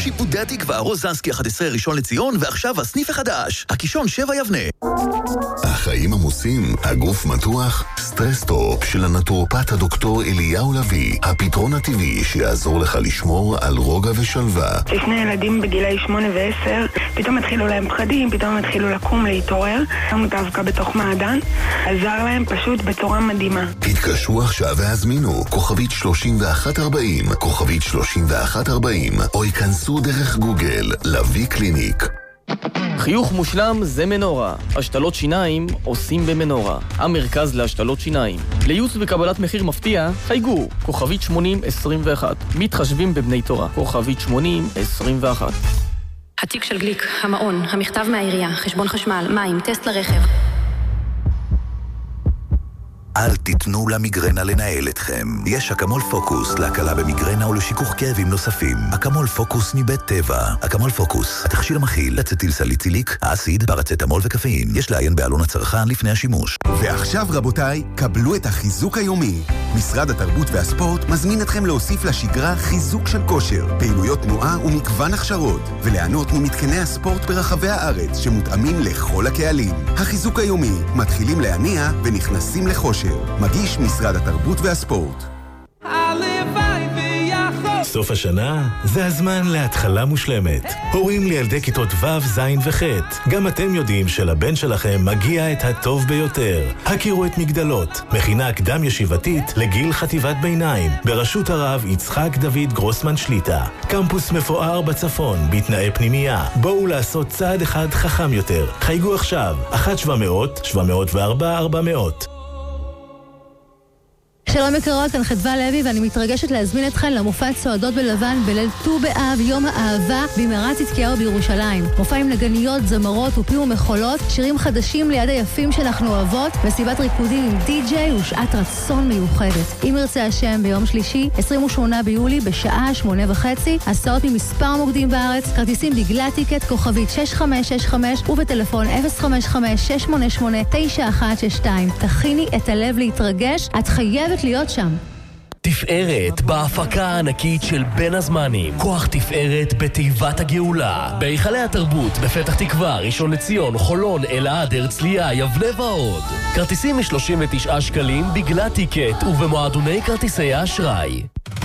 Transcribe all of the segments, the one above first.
שיפודי התקווה, רוזנסקי 11 ראשון לציון, ועכשיו הסניף החדש, הקישון 7 יבנה. החיים עמוסים, הגוף מתוח, סטרס-טופ של הנטורופט הדוקטור אליהו לוי, הפתרון הטבעי שיעזור לך לשמור על רוגע ושלווה. שני ילדים בגילי 8 ו10, פתאום התחילו להם פחדים, פתאום התחילו לקום, להתעורר, שמו דווקא בתוך מעדן, עזר להם פשוט בצורה מדהימה. התקשרו עכשיו והזמינו, כוכבית 3140, כוכבית 3140, או ייכנסו דרך גוגל, לוי קליניק. חיוך מושלם זה מנורה. השתלות שיניים עושים במנורה. המרכז להשתלות שיניים. לייעוץ וקבלת מחיר מפתיע, חייגו, כוכבית 8021. מתחשבים בבני תורה, כוכבית 8021. התיק של גליק, המעון, המכתב מהעירייה, חשבון חשמל, מים, טסט לרכב. אל תיתנו למיגרנה לנהל אתכם. יש אקמול פוקוס להקלה במיגרנה ולשיקוך כאבים נוספים. אקמול פוקוס מבית טבע. אקמול פוקוס, התכשיר המכיל אצטיל סליציליק, האסיד, פרצטמול וקפאין. יש לעיין בעלון הצרכן לפני השימוש. ועכשיו רבותיי, קבלו את החיזוק היומי. משרד התרבות והספורט מזמין אתכם להוסיף לשגרה חיזוק של כושר, פעילויות תנועה ומגוון הכשרות, וליהנות ממתקני הספורט ברחבי הארץ שמותאמים לכל הקהלים. החיזוק היומי, מתחילים להניע ונכנסים לחושר. מגיש משרד התרבות והספורט. סוף השנה זה הזמן להתחלה מושלמת. הורים לילדי כיתות ו', ז' וח'. גם אתם יודעים שלבן שלכם מגיע את הטוב ביותר. הכירו את מגדלות, מכינה קדם ישיבתית לגיל חטיבת ביניים, בראשות הרב יצחק דוד גרוסמן שליטה. קמפוס מפואר בצפון, בתנאי פנימייה. בואו לעשות צעד אחד חכם יותר. חייגו עכשיו, 1-700-704-400. שלום יקרות, כאן חדווה לוי ואני מתרגשת להזמין אתכן למופע צועדות בלבן בליל ט"ו באב, יום האהבה במערת צדקיהו בירושלים. מופע עם נגניות, זמרות ופים ומחולות, שירים חדשים ליד היפים שאנחנו אוהבות, וסיבת ריקודים עם די-ג'יי ושעת רצון מיוחדת. אם ירצה השם, ביום שלישי, 28 ביולי בשעה 8:30, הסעות ממספר מוקדים בארץ, כרטיסים בגלל טיקט, כוכבית 6565 ובטלפון 055-688-9162. תכיני את הלב להתרגש, את חייבת להיות שם. תפארת בהפקה הענקית של בין הזמנים. כוח תפארת בתיבת הגאולה. בהיכלי התרבות בפתח תקווה, ראשון לציון, חולון, אלעד, הרצליה, יבנה ועוד. כרטיסים מ-39 שקלים בגלל טיקט ובמועדוני כרטיסי האשראי.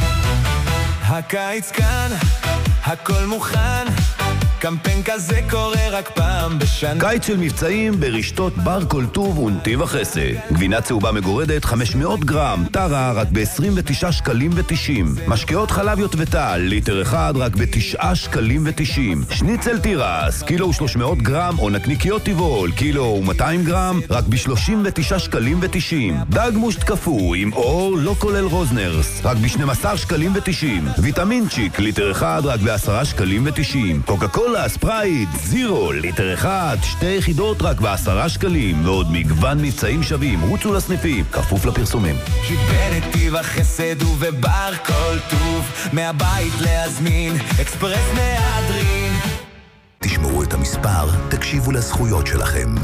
הקיץ כאן, הכל מוכן, קמפיין כזה קורה רק פעם בשנה. קיץ של מבצעים ברשתות בר כל טוב ונתיב החסד. גבינה צהובה מגורדת 500 גרם, טרה רק ב-29 שקלים ו-90. משקאות חלב יוטבטל, ליטר אחד רק ב-9 שקלים ו-90. שניצל תירס, קילו ו-300 גרם, או נקניקיות טבעול, קילו ו-200 גרם, רק ב-39 שקלים ו-90. דג מושט קפוא עם אור, לא כולל רוזנרס, רק ב-12 שקלים ו-90. ויטמינצ'יק, ליטר אחד רק ב-10 שקלים ו-90. קוקה קולה, ספרייט, זירו, ליטר אחד, 2 יחידות רק ב10 שקלים, ועוד מגוון מבצעים שווים. רוצו לסניפים, כפוף לפרסומים. בנתיב החסד ובבר כל טוב, מהבית להזמין, אקספרס מהדרין. תשמעו את המספר, תקשיבו לזכויות שלכם.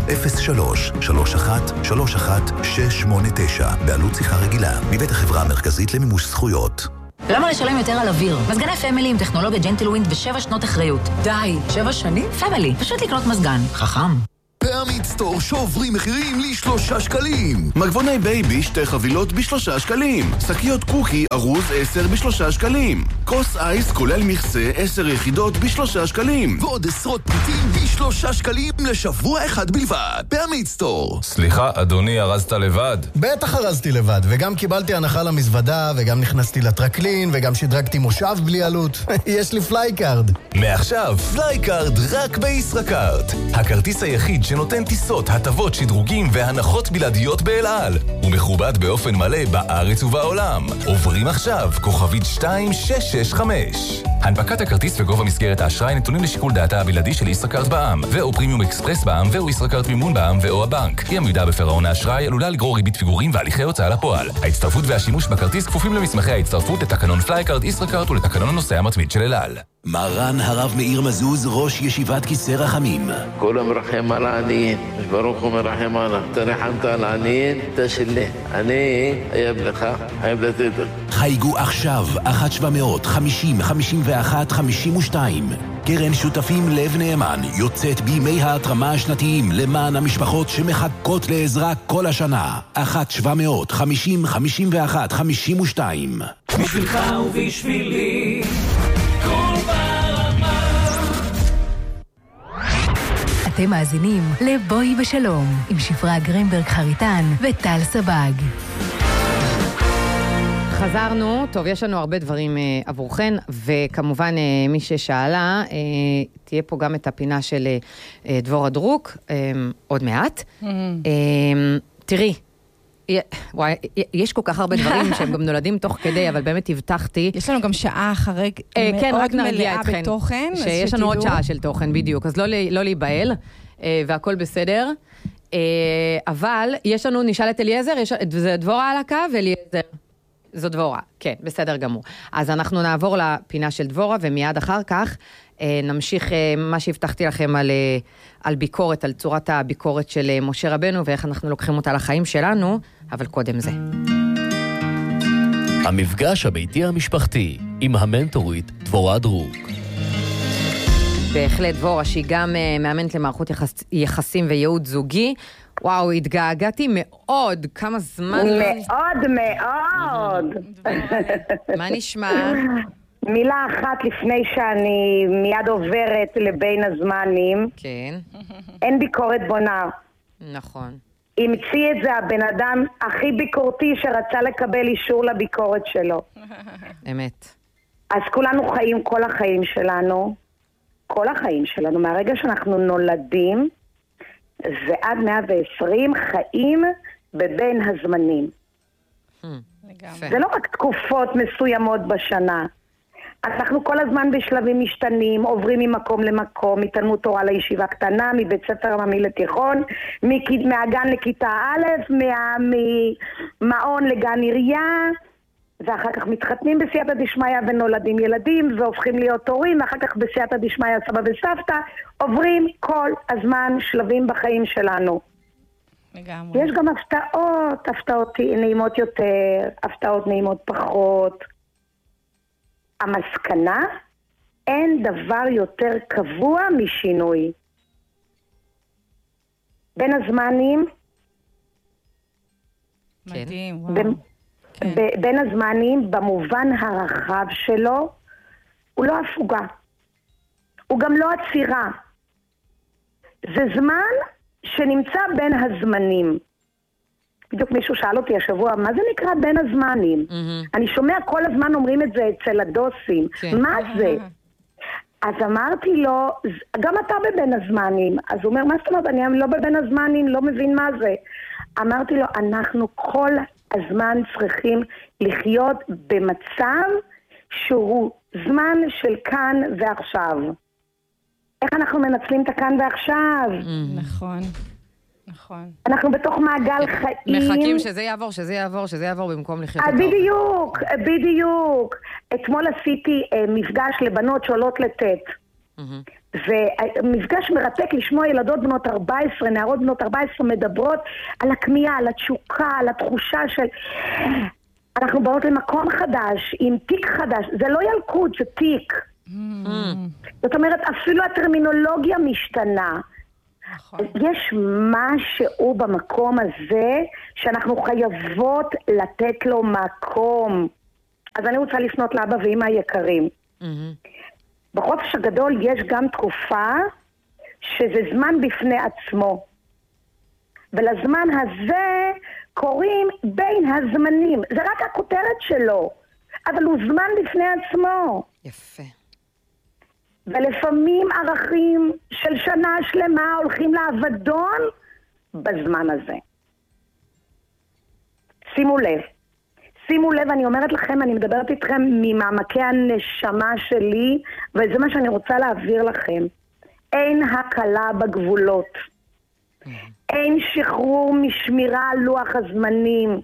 03-31-31-689, בעלות שיחה רגילה, מבית החברה המרכזית למימוש זכויות. למה לשלם יותר על אוויר? מזגני פמילי עם טכנולוגיה ג'נטלווינד ו7 שנות אחריות. די, 7 שנים? פמילי, פשוט לקנות מזגן. חכם. פעמית סטור שוברים מחירים ל3 שקלים. מגבוני בייבי 2 חבילות ב3 שקלים. שקיות קוקי ארוז 10 ב3 שקלים. כוס אייס כולל מכסה 10 יחידות ב3 שקלים. ועוד עשרות פריטים ב3 שקלים לשבוע אחד בלבד. פעמית סטור. סליחה, אדוני, ארזת לבד? בטח ארזתי לבד, וגם קיבלתי הנחה למזוודה, וגם נכנסתי לטרקלין, וגם שדרגתי מושב בלי עלות. יש לי פלייקארד. מעכשיו, פלייקארד רק בישראכרט. הכרטיס היחיד שנותן טיסות, הטבות, שדרוגים והנחות בלעדיות באל על. הוא מכובד באופן מלא בארץ ובעולם. עוברים עכשיו, כוכבית 2665. הנפקת הכרטיס וגובה מסגרת האשראי נתונים לשיקול דעתה הבלעדי של ישראכרט בע"מ, ואו פרימיום אקספרס בע"מ, ואו ישראכרט מימון בע"מ, ואו הבנק. אי עמידה בפירעון האשראי עלולה לגרור ריבית פיגורים והליכי הוצאה לפועל. ההצטרפות והשימוש בכרטיס כפופים למסמכי ההצטרפות לתקנון פלייקארד ישראכרט ולתקנון הנוסע המתמיד של אל על. מרן הרב מאיר מזוז, ראש ישיבת כיסא רחמים. כולם מרחם על העניים, ברוך הוא מרחם עליו. תרחמת על העניים, תשלי. אני חייב לך, חייב לתת. חייגו עכשיו, 1-700-50-51-52. קרן שותפים לב נאמן יוצאת בימי ההתרמה השנתיים למען המשפחות שמחכות לעזרה כל השנה. 1-700-50-51-52. בשבילך ובשבילי אתם מאזינים לבואי בשלום עם שפרה גרינברג חריטן וטל סבג. חזרנו, טוב, יש לנו הרבה דברים עבורכן, וכמובן מי ששאלה, תהיה פה גם את הפינה של דבורה דרוק, עוד מעט. תראי, וואי, יש כל כך הרבה דברים שהם גם נולדים תוך כדי, אבל באמת הבטחתי. יש לנו גם שעה אחרי כן, מאוד רק נרגיע מלאה אתכן, בתוכן. שיש לנו עוד שעה של תוכן, בדיוק, אז לא להיבהל, והכל בסדר. אבל יש לנו, נשאל את אליעזר, זה דבורה על הקו, ואליעזר. זו דבורה, כן, בסדר גמור. אז אנחנו נעבור לפינה של דבורה, ומיד אחר כך נמשיך מה שהבטחתי לכם על ביקורת, על צורת הביקורת של משה רבנו, ואיך אנחנו לוקחים אותה לחיים שלנו, אבל קודם זה. המפגש הביתי המשפחתי עם המנטורית דבורה דרוק. בהחלט דבורה, שהיא גם מאמנת למערכות יחסים וייעוד זוגי. וואו, התגעגעתי מאוד, כמה זמן... מאוד מאוד. מה נשמע? מילה אחת לפני שאני מיד עוברת לבין הזמנים. כן. אין ביקורת בונה. נכון. המציא את זה הבן אדם הכי ביקורתי שרצה לקבל אישור לביקורת שלו. אמת. אז כולנו חיים כל החיים שלנו, מהרגע שאנחנו נולדים, ועד 120 חיים בבין הזמנים. זה לא רק תקופות מסוימות בשנה. אנחנו כל הזמן בשלבים משתנים, עוברים ממקום למקום, מתלמוד תורה לישיבה קטנה, מבית ספר עממי לתיכון, מהגן לכיתה א', ממעון לגן עירייה, ואחר כך מתחתנים בסייעתא דשמיא ונולדים ילדים, והופכים להיות הורים, ואחר כך בסייעתא דשמיא סבא וסבתא, עוברים כל הזמן שלבים בחיים שלנו. לגמרי. יש גם הפתעות נעימות יותר, הפתעות נעימות פחות. המסקנה, אין דבר יותר קבוע משינוי. בין הזמנים, מדהים, וואו. בין הזמנים, במובן הרחב שלו, הוא לא הפוגה. הוא גם לא עצירה. זה זמן שנמצא בין הזמנים. בדיוק מישהו שאל אותי השבוע, מה זה נקרא בין הזמנים? אני שומע כל הזמן אומרים את זה אצל הדוסים. מה זה? אז אמרתי לו, גם אתה בבין הזמנים. אז הוא אומר, מה זאת אומרת? אני לא בבין הזמנים, לא מבין מה זה. אמרתי לו, אנחנו כל הזמן צריכים לחיות במצב שהוא זמן של כאן ועכשיו. איך אנחנו מנצלים את הכאן ועכשיו? נכון. נכון. אנחנו בתוך מעגל חיים. מחכים שזה יעבור במקום לחיות אותו. בדיוק. אתמול עשיתי מפגש לבנות שעולות לטט. ומפגש מרתק לשמוע ילדות בנות 14, נערות בנות 14 מדברות על הכמיהה, על התשוקה, על התחושה של... אנחנו באות למקום חדש, עם תיק חדש. זה לא ילקוט, זה תיק. זאת אומרת, אפילו הטרמינולוגיה משתנה. יש משהו במקום הזה שאנחנו חייבות לתת לו מקום. אז אני רוצה לפנות לאבא ואמא היקרים. בחופש הגדול יש גם תקופה שזה זמן בפני עצמו. ולזמן הזה קוראים בין הזמנים. זה רק הכותרת שלו, אבל הוא זמן בפני עצמו. יפה. ולפעמים ערכים של שנה שלמה הולכים לאבדון בזמן הזה. שימו לב, אני אומרת לכם, אני מדברת איתכם ממעמקי הנשמה שלי, וזה מה שאני רוצה להעביר לכם. אין הקלה בגבולות. אין שחרור משמירה על לוח הזמנים.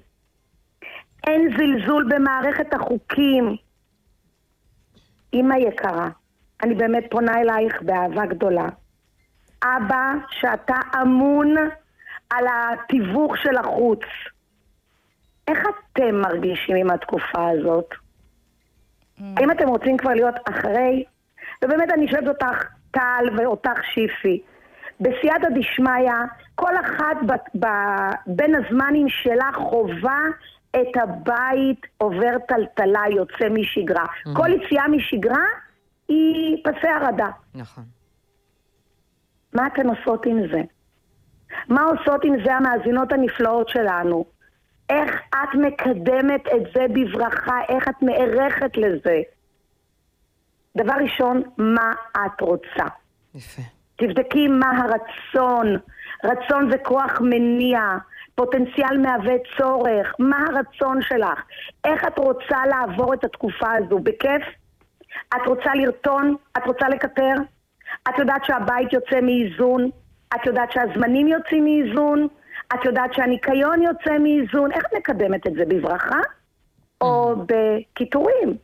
אין זלזול במערכת החוקים. אמא יקרה, אני באמת פונה אלייך באהבה גדולה. אבא, שאתה אמון על התיווך של החוץ. איך אתם מרגישים עם התקופה הזאת? האם אתם רוצים כבר להיות אחרי? ובאמת אני שואלת אותך טל ואותך שיפי. בסייעתא דשמיא, כל אחת בין הזמנים שלה חובה את הבית עובר טלטלה, יוצא משגרה. כל יציאה משגרה היא פסי הרדה. נכון. מה אתן עושות עם זה? מה עושות עם זה המאזינות הנפלאות שלנו? איך את מקדמת את זה בברכה? איך את מערכת לזה? דבר ראשון, מה את רוצה? יפה. תבדקי מה הרצון. רצון זה כוח מניע, פוטנציאל מהווה צורך. מה הרצון שלך? איך את רוצה לעבור את התקופה הזו? בכיף? את רוצה לרטון? את רוצה לקטר? את יודעת שהבית יוצא מאיזון? את יודעת שהזמנים יוצאים מאיזון? את יודעת שהניקיון יוצא מאיזון? איך את מקדמת את זה? בברכה? או בקיטורים?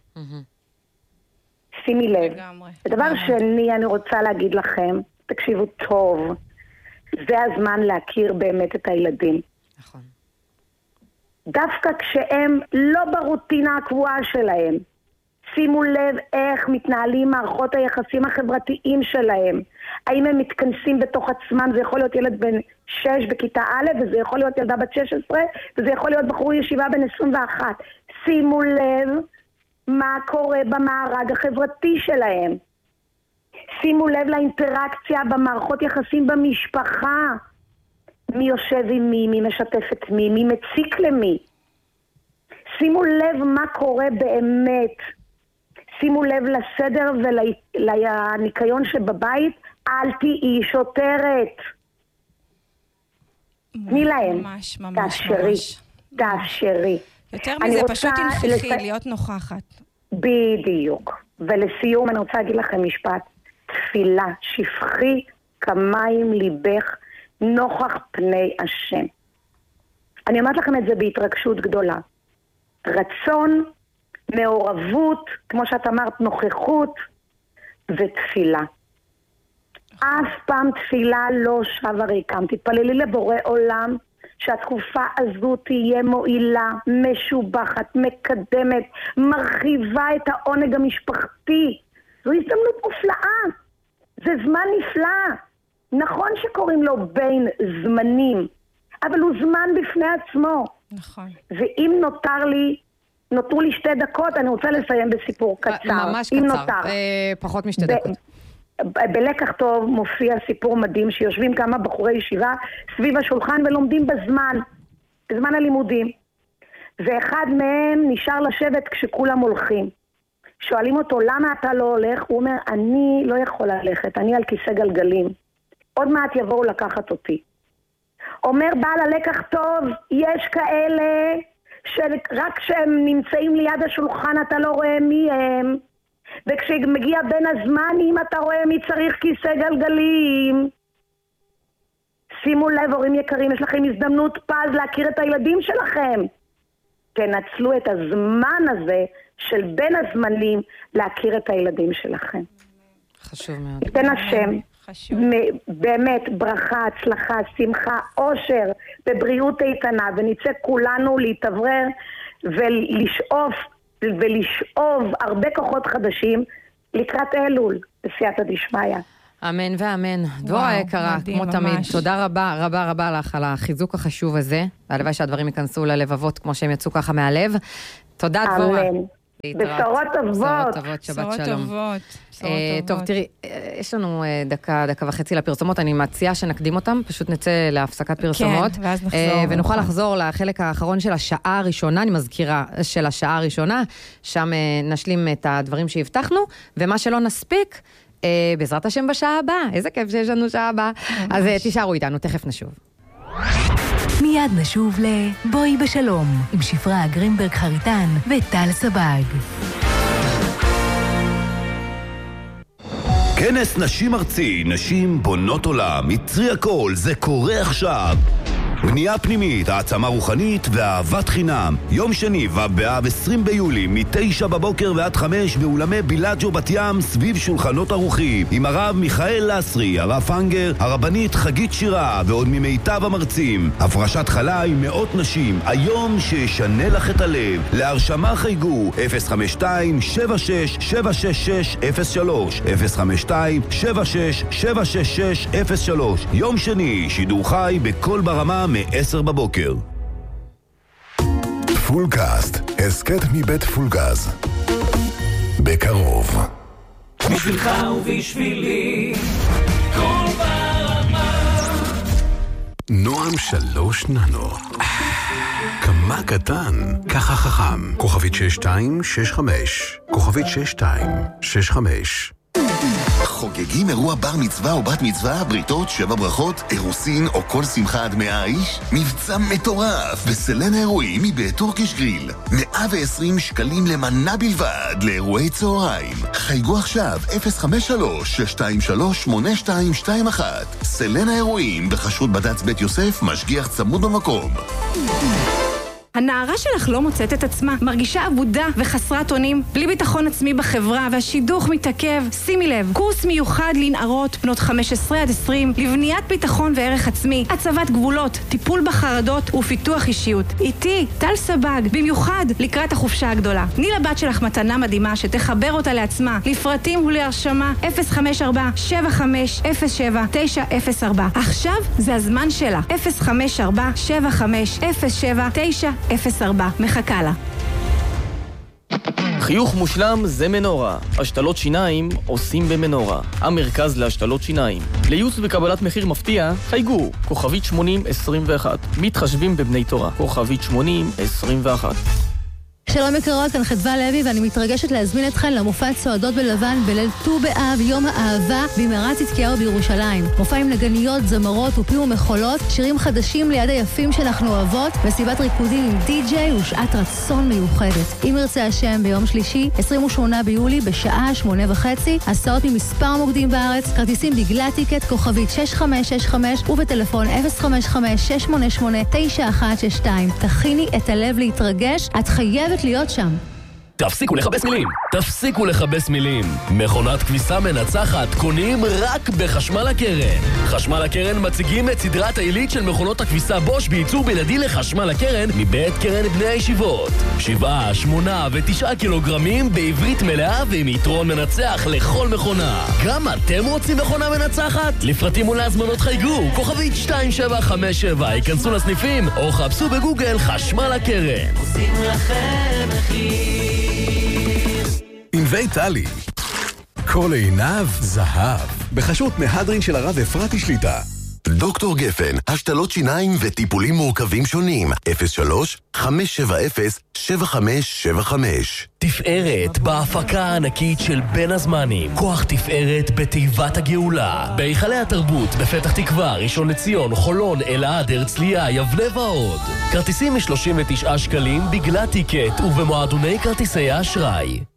שימי לב. הדבר שני, אני רוצה להגיד לכם, תקשיבו טוב, זה הזמן להכיר באמת את הילדים. נכון. דווקא כשהם לא ברוטינה הקבועה שלהם, שימו לב איך מתנהלים מערכות היחסים החברתיים שלהם. האם הם מתכנסים בתוך עצמם? זה יכול להיות ילד בן 6 בכיתה א', וזה יכול להיות ילדה בת 16, וזה יכול להיות בחור ישיבה בן 21. שימו לב מה קורה במארג החברתי שלהם. שימו לב לאינטראקציה במערכות יחסים במשפחה. מי יושב עם מי, מי משתף את מי מציק למי. שימו לב מה קורה באמת. שימו לב לסדר ולניקיון שבבית, אל תהיי שוטרת. תני להם. ממש. תאפשרי. יותר מזה, פשוט תנכחי, להיות נוכחת. בדיוק. ולסיום אני רוצה להגיד לכם משפט. תפילה, שפכי כמים ליבך נוכח פני השם. אני אומרת לכם את זה בהתרגשות גדולה. רצון, מעורבות, כמו שאת אמרת, נוכחות ותפילה. אף פעם תפילה לא שווה ריקם. תתפללי לבורא עולם שהתקופה הזו תהיה מועילה, משובחת, מקדמת, מרחיבה את העונג המשפחתי. זו הזדמנות מופלאה. זה זמן נפלא. נכון שקוראים לו בין זמנים, אבל הוא זמן בפני עצמו. נכון. ואם נותרו לי 2 דקות, אני רוצה לסיים בסיפור קצר. ממש קצר, פחות מ2 דקות. בלקח טוב מופיע סיפור מדהים שיושבים כמה בחורי ישיבה סביב השולחן ולומדים בזמן הלימודים. ואחד מהם נשאר לשבת כשכולם הולכים. שואלים אותו, למה אתה לא הולך? הוא אומר, אני לא יכול ללכת, אני על כיסא גלגלים. עוד מעט יבואו לקחת אותי. אומר בעל הלקח טוב, יש כאלה שרק כשהם נמצאים ליד השולחן אתה לא רואה מי הם. וכשמגיע בין הזמנים אתה רואה מי צריך כיסא גלגלים. שימו לב, הורים יקרים, יש לכם הזדמנות פז להכיר את הילדים שלכם. תנצלו את הזמן הזה של בין הזמנים להכיר את הילדים שלכם. חשוב מאוד. תן השם. באמת ברכה, הצלחה, שמחה, אושר בבריאות איתנה, ונצא כולנו להתאוורר ולשאוב הרבה כוחות חדשים לקראת אלול, בסייעתא דשמיא. אמן ואמן. דבורה יקרה, כמו תמיד, תודה רבה רבה רבה לך על החיזוק החשוב הזה. הלוואי שהדברים ייכנסו ללבבות כמו שהם יצאו ככה מהלב. תודה דבורה. אמן. בשורות טובות. שבת שלום. טוב, תראי, יש לנו דקה וחצי לפרסומות, אני מציעה שנקדים אותם, פשוט נצא להפסקת פרסומות. כן, ואז נחזור. ונוכל לחזור לחלק האחרון של השעה הראשונה, אני מזכירה של השעה הראשונה, שם נשלים את הדברים שהבטחנו, ומה שלא נספיק, בעזרת השם בשעה הבאה. איזה כיף שיש לנו שעה הבאה. אז תישארו איתנו, תכף נשוב. מיד נשוב לבואי בשלום, עם שפרה גרינברג חריטן וטל סבג. כנס נשים ארצי, נשים בונות עולם, יצרי הכל, זה קורה עכשיו. בנייה פנימית, העצמה רוחנית ואהבת חינם. יום שני, ו' באב 20 ביולי, מ-9 בבוקר ועד 5 באולמי בילג'ו בת ים, סביב שולחנות ערוכים, עם הרב מיכאל לסרי, הרב פנגר, הרבנית חגית שירה ועוד ממיטב המרצים. הפרשת חלה עם מאות נשים, היום שישנה לך את הלב. להרשמה חייגו 052-76-766-03 052-76-766-03. יום שני, שידור חי בכל ברמה מ-10 בבוקר. פולקאסט, הסקט מבית פולגז. בקרוב. בשבילך ובשבילי, כל ברמה. נועם 3 ננו. כמה קטן, ככה חכם. כוכבית 6265. כוכבית 6265. חוגגים אירוע בר מצווה או בת מצווה, בריתות, 7 ברכות, אירוסין או כל שמחה עד 100 איש? מבצע מטורף בסלן האירועים מבית טורקיש גריל. 120 שקלים למנה בלבד לאירועי צהריים. חייגו עכשיו 053-623-8221. סלן האירועים בחשות בד"ץ בית יוסף, משגיח צמוד במקום. הנערה שלך לא מוצאת את עצמה, מרגישה עבודה וחסרת אונים, בלי ביטחון עצמי בחברה והשידוך מתעכב. שימי לב, קורס מיוחד לנערות בנות 15 עד 20 לבניית ביטחון וערך עצמי, הצבת גבולות, טיפול בחרדות ופיתוח אישיות. איתי, טל סבג, במיוחד לקראת החופשה הגדולה. תני לבת שלך מתנה מדהימה שתחבר אותה לעצמה. לפרטים ולהרשמה 054-7507-904. עכשיו זה הזמן שלה. 054-7507-904. מחכה לה. חיוך מושלם זה מנורה. השתלות שיניים עושים במנורה. המרכז להשתלות שיניים. לייעוץ וקבלת מחיר מפתיע, חייגו, כוכבית 8021. מתחשבים בבני תורה, כוכבית 8021. שלום יקרות, כאן חדווה לוי ואני מתרגשת להזמין אתכן למופע צועדות בלבן בליל ט"ו באב, יום האהבה, במערת צדקיהו בירושלים. מופע עם נגניות, זמרות ופי ומחולות, שירים חדשים ליד היפים שאנחנו אוהבות, מסיבת ריקודים עם די-ג'יי ושעת רצון מיוחדת. אם ירצה השם, ביום שלישי, 28 ביולי, בשעה 8:30, הסעות ממספר מוקדים בארץ, כרטיסים בגלל טיקט, כוכבית 6565 ובטלפון 055-688-9162. תכיני את הלב להתרגש, את חייבת להיות שם. תפסיקו לחבש מילים. תפסיקו לחבש מילים. מכונת כביסה מנצחת קונים רק בחשמל הקרן. חשמל הקרן מציגים את סדרת העילית של מכונות הכביסה בוש בייצור בלעדי לחשמל הקרן מבית קרן בני הישיבות. 7, 8 ו9 קילוגרמים בעברית מלאה ועם יתרון מנצח לכל מכונה. גם אתם רוצים מכונה מנצחת? לפרטים ולהזמנות חייגו, כוכבית 2757, ייכנסו לסניפים או חפשו בגוגל חשמל הקרן. עושים לכם מחיר. ענבי טלי, כל עיניו זהב, בחשות מהדרין של הרב אפרתי שליטה. דוקטור גפן, השתלות שיניים וטיפולים מורכבים שונים. 03-570-7575. תפארת בהפקה הענקית של בין הזמנים. כוח תפארת בתיבת הגאולה. בהיכלי התרבות בפתח תקווה, ראשון לציון, חולון, אלעד, הרצליה, יבנה ועוד. כרטיסים מ-39 שקלים בגלל טיקט ובמועדוני כרטיסי האשראי.